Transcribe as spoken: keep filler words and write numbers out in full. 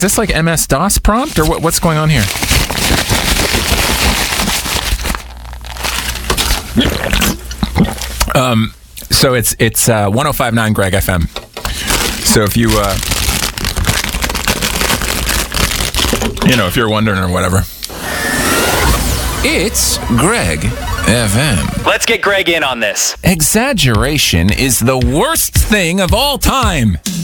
this like M S DOS prompt or what, what's going on here? Um, so it's it's uh, one oh five point nine Greg F M. So if you uh, you know if you're wondering or whatever, it's Greg F M. Let's get Greg in on this. Exaggeration is the worst thing of all time.